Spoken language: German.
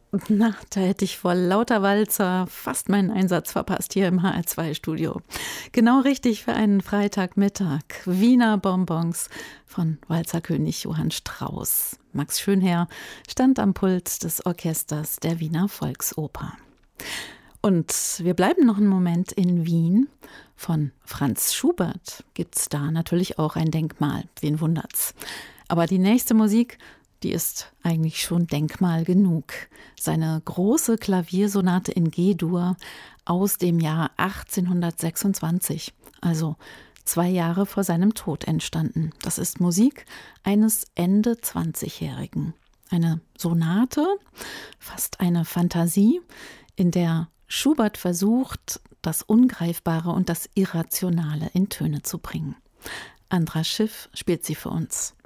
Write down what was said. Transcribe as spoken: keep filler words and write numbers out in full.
Na, da hätte ich vor lauter Walzer fast meinen Einsatz verpasst hier im H R zwei Studio. Genau richtig für einen Freitagmittag. Wiener Bonbons von Walzerkönig Johann Strauss. Max Schönherr stand am Pult des Orchesters der Wiener Volksoper. Und wir bleiben noch einen Moment in Wien. Von Franz Schubert gibt's da natürlich auch ein Denkmal. Wen wundert's? Aber die nächste Musik, die ist eigentlich schon Denkmal genug. Seine große Klaviersonate in G-Dur aus dem Jahr achtzehnhundertsechsundzwanzig, also zwei Jahre vor seinem Tod entstanden. Das ist Musik eines Ende zwanzigjährigen. Eine Sonate, fast eine Fantasie, in der Schubert versucht, das Ungreifbare und das Irrationale in Töne zu bringen. Andras Schiff spielt sie für uns.